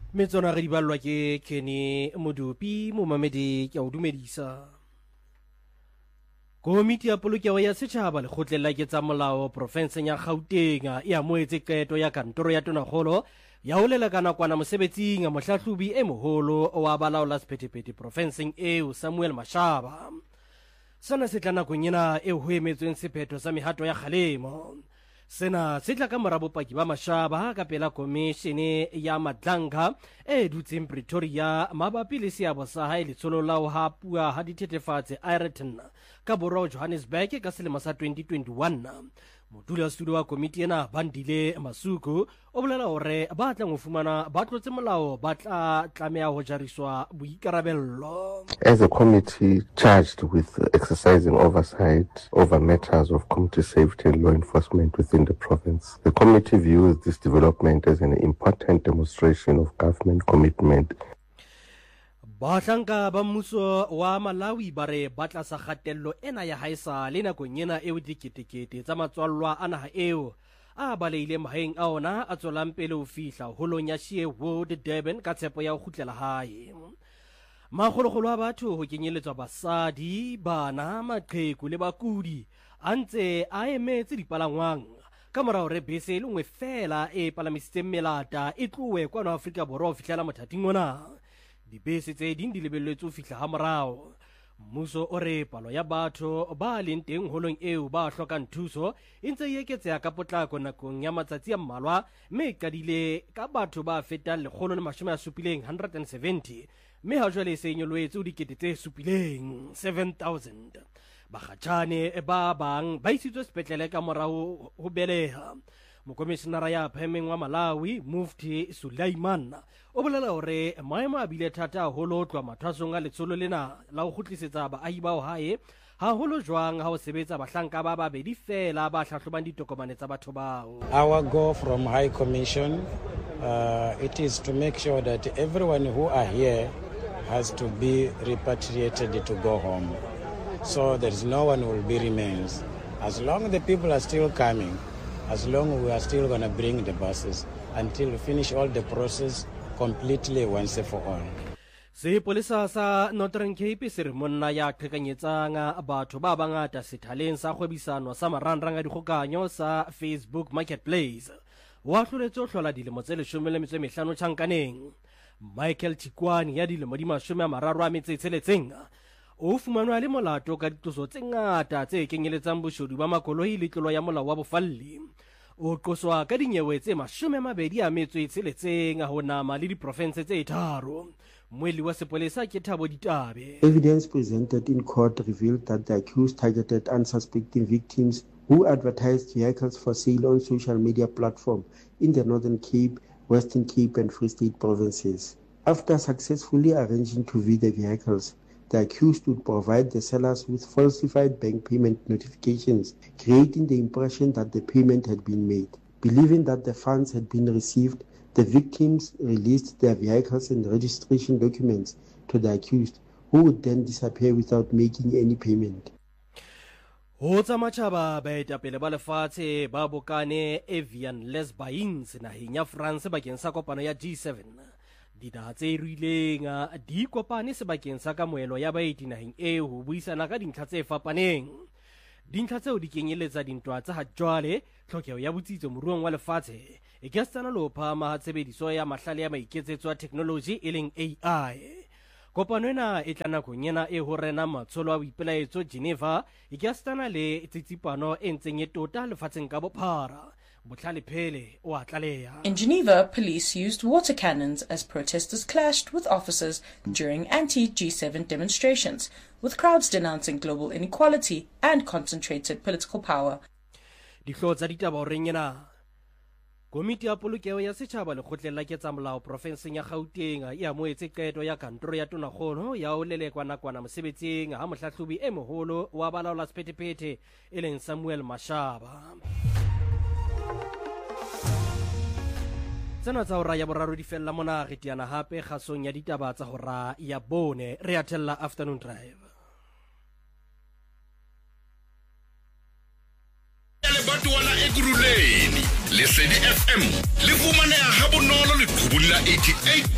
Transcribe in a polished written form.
Metsona re di ballwa ke Kenny Modupi mo mamedi ke a o dumedisa. Komiti ya polokeho ya setjhaba lekgotleng la ketsamolao profenseng ya Gauteng e amoetse qeto ya kantoro ya tonakgolo ya ho lela ka nakwana mosebetsing mohlahlobi e moholo wa balaola sephethephethe profenseng eo Samuel Mashaba. Sena se tla nakong ena eo ho emetsweng sephetho sa mehato ya kgalemo. Sena se tla ka mora bopaki ba Mashaba ka pela komishene ya Madlanka e dutseng Pretoria mabapi le seabo sa hae letsholo la ho hapua ha dithethefatse Ireton ka borwa Johannesburg ka selemo sa 2021. Modulasetulo wa komiti ena Bandile Masuku o bolela hore ba tlang ho fumana ba tlotse molao ba tla tlameha ho jariswa boikarabello. As a committee charged with exercising oversight over matters of community safety and law enforcement within the province, the committee views this development as an important demonstration of government commitment. Bahlanka ba mmuso wa Malawi ba re ba tlasa kgatello ena ya haesa le nakong ena eo diketekete tsa matswallwa a naha eo a baleile mahaeng a ona a tswelang pele ho fihla holong ya Sherwood Durban ka tshepo ya ho kgutlela hae. Makgolokgolo a batho ho kenyeletswa basadi, bana, maqheku le bakudi a ntse a emetse dipalangwang ka mora hore bese le nngwe fela e palamisitseng melata e tlowe kwana Afrika Borwa ho fihlela mothating ona. Dibese tse ding di lebelletswe ho fihla ha morao. Mmuso o re palo ya batho ba leng teng holong eo ba hlokang thuso e ntse e eketseha ka potlako nakong ya matsatsi a mmalwa, mme e qadile ka batho ba fetang 170 mme ha jwale se nyoloetse ho dikete tse 7,000. Bakgatjhane ba bang ba isitswe sepetlele ka morao ho beleha. Mokomishenara ya phemeng wa Malawi Mufti Sulaiman o bolela hore maemo a bile thata haholo tloha mathwasong a letsholo lena la ho kgutlisetsa baahi bao hae haholo jwang ha ho sebetsa bahlanka ba babedi fela ba hlahlobang ditokomane tsa batho bao. Our goal from High Commission it is to make sure that everyone who are here has to be repatriated to go home, so there is no one who will be remains. As long as the people are still coming, as long as we are still going to bring the buses until we finish all the process completely once and for all. Sepolesa sa Northern Cape se re monna ya qhekanyetsang batho ba bangata sethaleng sa kgwebisano sa marangrang a dikgokahanyo sa Facebook Marketplace wa hloletse ho hlola dilemo tse 15 tjhankaneng. Michael Chikwani ya dilemo di 36 o fumanwa le molato ka ditloso tse ngata tse kenyeletsang boshodu ba makoloi le tlolo ya molao wa bofalli. O qoswa ka dinyewe tse 26 ho nama le diprofense tse 3. Moeli wa sepolesa ke Thabo Ditabe. Evidence presented in court revealed that the accused targeted unsuspecting victims who advertised vehicles for sale on social media platforms in the Northern Cape, Western Cape and Free State provinces. After successfully arranging to view the vehicles, the accused would provide the sellers with falsified bank payment notifications, creating the impression that the payment had been made. Believing that the funds had been received, the victims released their vehicles and registration documents to the accused, who would then disappear without making any payment. Ho tsa matjhaba baetapele ba lefatshe ba bokane Evian Lesbains naheng ya France bakeng sa kopano ya G7. Dinaha tse ruileng di kopane sebakeng sa kamoelo ya baeti naheng eo ho buisana ka dintlha tse fapaneng. Dintlha tseo di kenyeletsa dintwa tsa ha jwale, tlhokeho ya botsitso moruong wa lefatshe, e ka stana lo phama ha tshebediso ya mahlale ya maiketsetso a technology e leng AI. Kopano ena e tla nakong ena e ho rena matsholo a boipelaetso Geneva e ka stana le tsitsipano e ntseng e tota lefatsheng ka bophara. In Geneva, police used water cannons as protesters clashed with officers during anti-G7 demonstrations, with crowds denouncing global inequality and concentrated political power. Komiti ya polokeho ya setjhaba lekgotleng la ketsamolao profenseng ya Gauteng e amoetse qeto ya kantoro ya tonakgolo ya ho lelekwa nakwana mosebetsing ha mohlahlobi e moholo wa balaola sephethephethe e leng Samuel Mashaba. Tsena tsa hora ya boraro di fella mona re tiana hape kgasong ya ditaba tsa hora ya bone re a thella afternoon drive. Lebatola Ekuruleni Lesedi FM le fumaneha ha bonolo le qhubula 88